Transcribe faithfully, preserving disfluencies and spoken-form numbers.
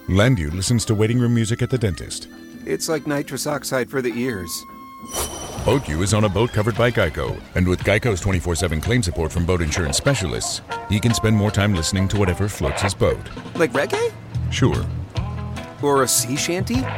Landu listens to waiting room music at the dentist. It's like nitrous oxide for the ears. BoatU is on a boat covered by Geico, and with Geico's twenty-four seven claim support from boat insurance specialists, he can spend more time listening to whatever floats his boat. Like reggae? Sure. Or a sea shanty?